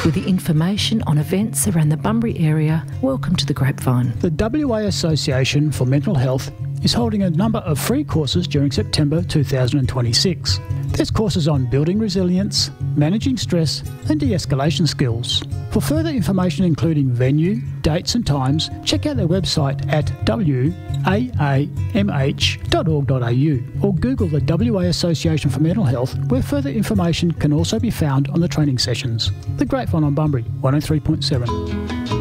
With the information on events around the Bunbury area, welcome to The Grapevine. The WA Association for Mental Health is holding a number of free courses during September 2026. There's courses on building resilience, managing stress and de-escalation skills. For further information including venue, dates and times, check out their website at waamh.org.au or Google the WA Association for Mental Health, where further information can also be found on the training sessions. The Grapevine on Bunbury, 103.7.